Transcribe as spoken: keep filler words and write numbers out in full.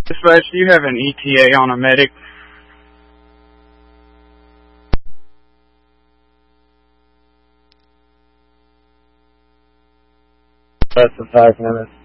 Dispatch, do you have an E T A on a medic? Less than five minutes.